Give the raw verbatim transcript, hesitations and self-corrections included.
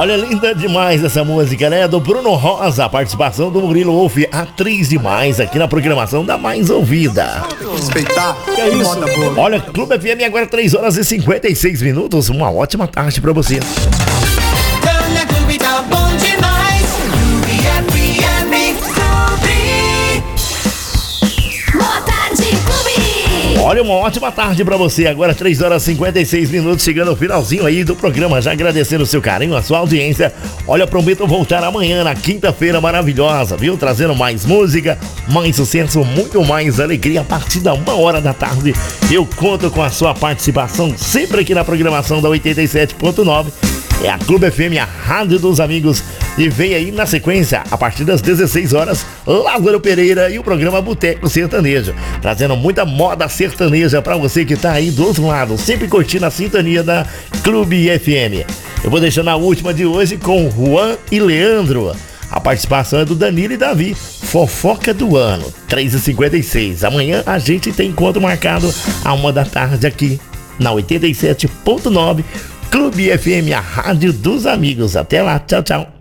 Olha, linda demais essa música, né? Do Bruno Rosa, a participação do Murilo Wolf, atriz demais aqui na programação da Mais Ouvida. Respeitar. Que é isso? Olha, Clube F M agora três horas e cinquenta e seis minutos. Uma ótima tarde pra você. Cana Clube tá bom demais. Clube F M, Clube. Boa tarde, Clube. Olha, uma ótima tarde pra você. Agora três horas e cinquenta e seis minutos, chegando ao finalzinho aí do programa. Já agradecendo o seu carinho, a sua audiência. Olha, prometo voltar amanhã, na quinta-feira maravilhosa, viu? Trazendo mais música, mais sucesso, muito mais alegria. A partir da uma hora da tarde, eu conto com a sua participação sempre aqui na programação da oitenta e sete ponto nove. É a Clube F M, a rádio dos amigos. E vem aí na sequência, a partir das dezesseis horas, Lázaro Pereira e o programa Boteco Sertanejo, trazendo muita moda sertaneja pra você que tá aí do outro lado, sempre curtindo a sintonia da Clube F M. Eu vou deixando a última de hoje com Juan e Leandro. A participação é do Danilo e Davi. Fofoca do ano, três e cinquenta e seis. Amanhã a gente tem encontro marcado a uma da tarde aqui na oitenta e sete ponto nove. Clube F M, a rádio dos amigos. Até lá, tchau, tchau.